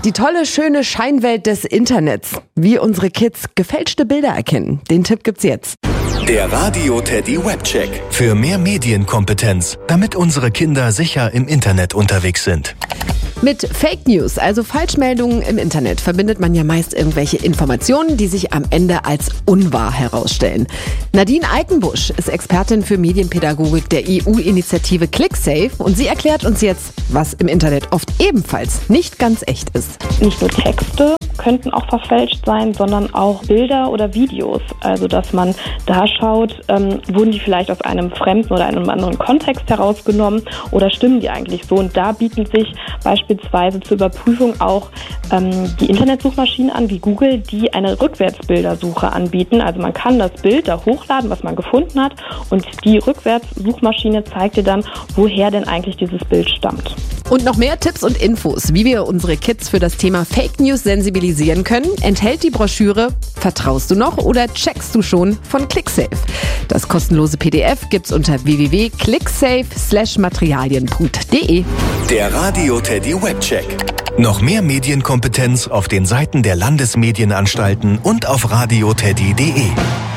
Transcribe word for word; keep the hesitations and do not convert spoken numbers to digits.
Die tolle, schöne Scheinwelt des Internets. Wie unsere Kids gefälschte Bilder erkennen. Den Tipp gibt's jetzt. Der Radio Teddy Webcheck. Für mehr Medienkompetenz, damit unsere Kinder sicher im Internet unterwegs sind. Mit Fake News, also Falschmeldungen im Internet, verbindet man ja meist irgendwelche Informationen, die sich am Ende als unwahr herausstellen. Nadine Eikenbusch ist Expertin für Medienpädagogik der E U-Initiative ClickSafe und sie erklärt uns jetzt, was im Internet oft ebenfalls nicht ganz echt ist. Nicht nur Texte könnten auch verfälscht sein, sondern auch Bilder oder Videos. Also dass man da schaut, ähm, wurden die vielleicht aus einem fremden oder einem anderen Kontext herausgenommen oder stimmen die eigentlich so? Und da bieten sich beispielsweise zur Überprüfung auch ähm, die Internetsuchmaschinen an, wie Google, die eine Rückwärtsbildersuche anbieten. Also man kann das Bild da hochladen, was man gefunden hat, und die Rückwärtssuchmaschine zeigt dir dann, woher denn eigentlich dieses Bild stammt. Und noch mehr Tipps und Infos, wie wir unsere Kids für das Thema Fake News sensibilisieren können, enthält die Broschüre Vertraust du noch oder checkst du schon von ClickSafe. Das kostenlose P D F gibt's unter w w w punkt clicksafe slash materialien punkt de. Der Radio Teddy Webcheck. Noch mehr Medienkompetenz auf den Seiten der Landesmedienanstalten und auf radio teddy punkt de.